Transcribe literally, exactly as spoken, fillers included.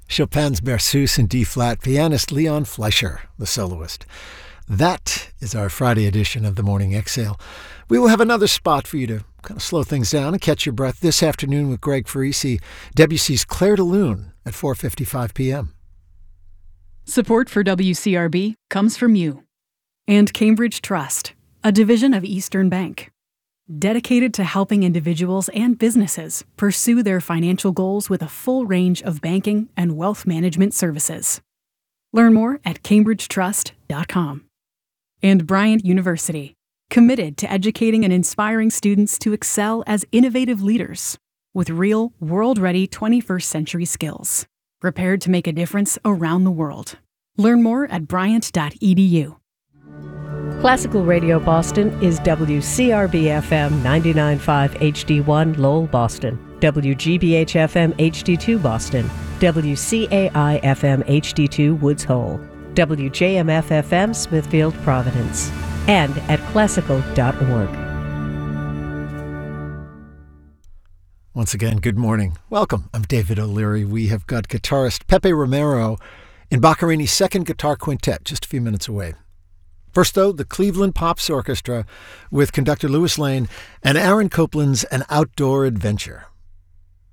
Chopin's Berceuse in D-flat, pianist Leon Fleischer, the soloist. That is our Friday edition of The Morning Exhale. We will have another spot for you to kind of slow things down and catch your breath this afternoon with Greg Farisi, W C's Claire de Lune at four fifty-five p.m. Support for W C R B comes from you and Cambridge Trust, a division of Eastern Bank, dedicated to helping individuals and businesses pursue their financial goals with a full range of banking and wealth management services. Learn more at cambridge trust dot com. And Bryant University, committed to educating and inspiring students to excel as innovative leaders with real, world-ready twenty-first century skills, prepared to make a difference around the world. Learn more at bryant dot e d u. Classical Radio Boston is W C R B F M ninety-nine point five H D one Lowell, Boston, W G B H F M H D two Boston, W C A I F M H D two Woods Hole, W J M F F M Smithfield, Providence, and at classical dot org. Once again, good morning. Welcome. I'm David O'Leary. We have got guitarist Pepe Romero in Boccherini's second guitar quintet just a few minutes away. First, though, the Cleveland Pops Orchestra with conductor Louis Lane and Aaron Copland's An Outdoor Adventure.